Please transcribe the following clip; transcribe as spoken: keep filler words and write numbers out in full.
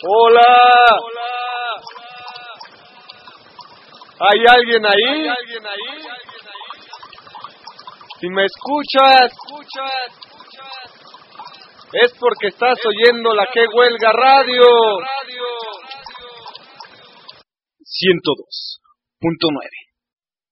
Hola. ¿Hay alguien ahí? Si me escuchas, es porque estás oyendo la Que Huelga Radio. ciento dos punto nueve